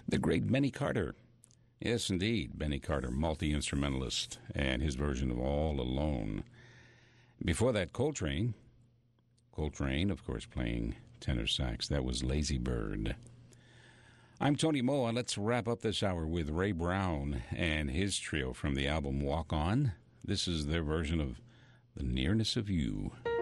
The great Benny Carter. Yes, indeed, Benny Carter, multi-instrumentalist, and his version of All Alone. Before that, Coltrane. Coltrane, of course, playing tenor sax. That was Lazy Bird. I'm Tony Moa. Let's wrap up this hour with Ray Brown and his trio from the album Walk On. This is their version of The Nearness of You.